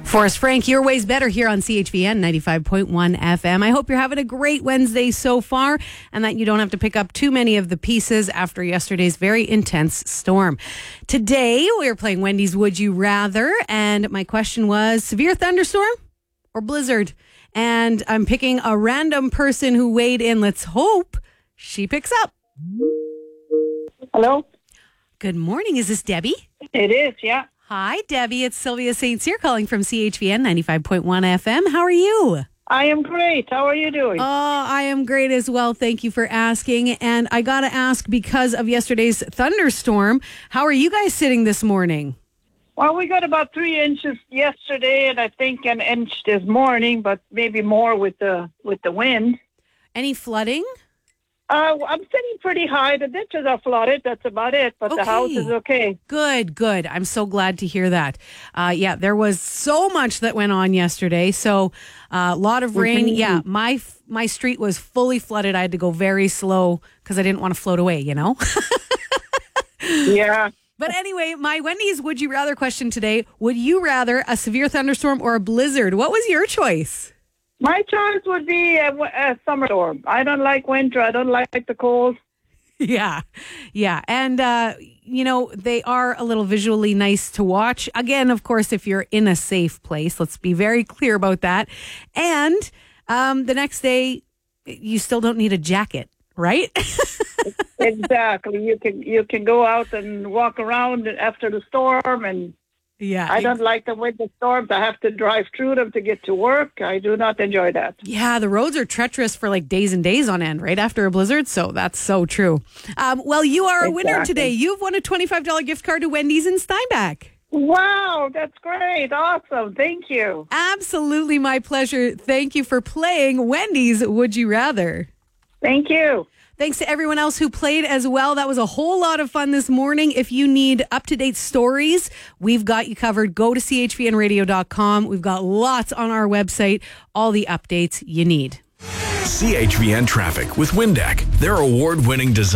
Forrest Frank, your way's better here on CHVN 95.1 FM. I hope you're having a great Wednesday so far and that you don't have to pick up too many of the pieces after yesterday's very intense storm. Today, we're playing Wendy's Would You Rather, and my question was severe thunderstorm or blizzard? And I'm picking a random person who weighed in. Let's hope she picks up. Hello? Good morning. Is this Debbie? It is, yeah. Hi, Debbie. It's Sylvia St. Cyr calling from CHVN 95.1 FM. How are you? I am great. How are you doing? Oh, I am great as well. Thank you for asking. And I got to ask, because of yesterday's thunderstorm, how are you guys sitting this morning? Well, we got about 3 inches yesterday, and I think an inch this morning, but maybe more with the wind. Any flooding? I'm sitting pretty high. The ditches are flooded. That's about it. But the house is okay. Good. I'm so glad to hear that. Yeah, there was so much that went on yesterday. So a lot of rain. Yeah, my street was fully flooded. I had to go very slow because I didn't want to float away, you know? Yeah. But anyway, my Wendy's Would You Rather question today. Would you rather a severe thunderstorm or a blizzard? What was your choice? My choice would be a summer storm. I don't like winter. I don't like the cold. Yeah. And, they are a little visually nice to watch. Again, of course, if you're in a safe place, let's be very clear about that. And the next day, you still don't need a jacket, right? Exactly. You can go out and walk around after the storm, and yeah, I don't like the winter storms. I have to drive through them to get to work. I do not enjoy that. Yeah, the roads are treacherous for like days and days on end, right after a blizzard. So that's so true. Well, you are a winner today. You've won a $25 gift card to Wendy's in Steinbach. Wow, that's great. Awesome. Thank you. Absolutely my pleasure. Thank you for playing Wendy's Would You Rather. Thank you. Thanks to everyone else who played as well. That was a whole lot of fun this morning. If you need up-to-date stories, we've got you covered. Go to chvnradio.com. We've got lots on our website, all the updates you need. CHVN Traffic with Windeck. Their award-winning design